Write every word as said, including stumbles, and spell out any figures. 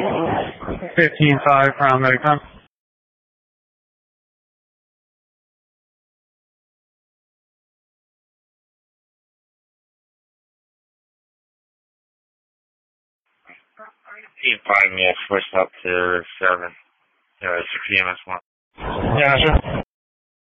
fifteen five, paramedic time. Team five, yeah, switched up to seven. Uh, six E M S one. Yeah, sure.